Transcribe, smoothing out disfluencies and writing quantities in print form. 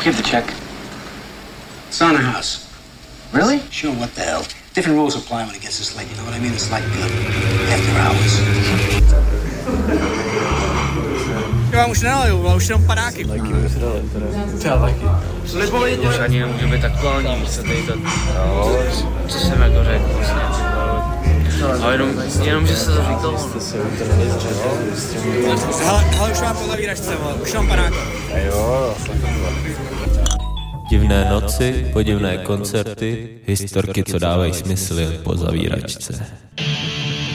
Give the check. It's on the house. Really? Sure, what the hell? Different rules apply when it gets this late, you know what I mean? It's like after hours. Jo, vám už nenaliju, ale už jenom padáky. Taky by se dali, teda. Taky. Už ani nemůže být aktuální místo tady to, co jsem jako řekl vlastně. Ale jenom že se to říkalo. Hele, už mám po zavíračce, už mám padáky. Jo, Divné noci, podivné koncerty, historky, co dávají smysl jen po zavíračce.